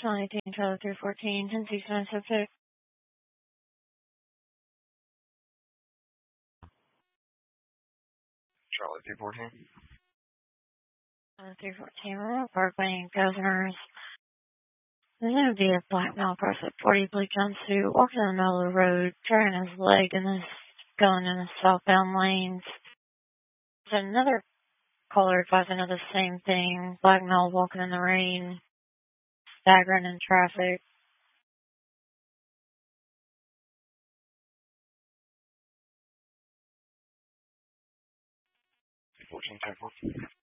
Charlie 18, Charlie 314, 1069 subject. Charlie 314. 314, Royal Parkway, Governors. There's going to be a black male person with 40 blue jumpsuit walking in the middle of the road, dragging his leg and is going in the southbound lanes. There's another caller advising of the same thing. Black male walking in the rain, staggering in traffic. 14, 10, 14.